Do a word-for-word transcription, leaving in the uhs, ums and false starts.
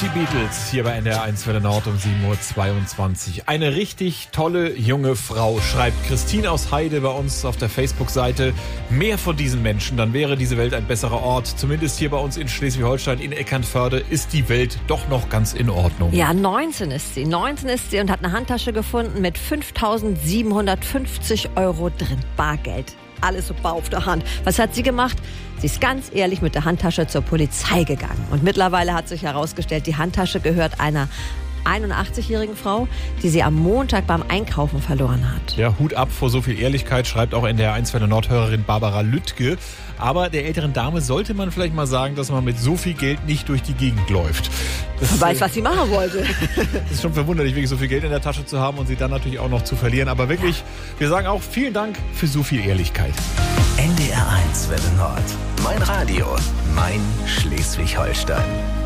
die Beatles hier bei N D R eins Welle Nord um sieben Uhr zweiundzwanzig. Eine richtig tolle junge Frau, schreibt Christine aus Heide bei uns auf der Facebook-Seite. Mehr von diesen Menschen, dann wäre diese Welt ein besserer Ort. Zumindest hier bei uns in Schleswig-Holstein, in Eckernförde, ist die Welt doch noch ganz in Ordnung. Ja, neunzehn ist sie. neunzehn ist sie und hat eine Handtasche gefunden mit fünftausendsiebenhundertfünfzig Euro drin. Bargeld. Alles super auf der Hand. Was hat sie gemacht? Sie ist ganz ehrlich mit der Handtasche zur Polizei gegangen. Und mittlerweile hat sich herausgestellt, die Handtasche gehört einer einundachtzigjährigen Frau, die sie am Montag beim Einkaufen verloren hat. Ja, Hut ab vor so viel Ehrlichkeit, schreibt auch N D R eins Welle Nord-Hörerin Barbara Lüttke. Aber der älteren Dame sollte man vielleicht mal sagen, dass man mit so viel Geld nicht durch die Gegend läuft. Das weiß, was sie machen wollte. Es ist schon verwunderlich, wirklich so viel Geld in der Tasche zu haben und sie dann natürlich auch noch zu verlieren. Aber wirklich, wir sagen auch vielen Dank für so viel Ehrlichkeit. N D R eins Welle Nord. Mein Radio, mein Schleswig-Holstein.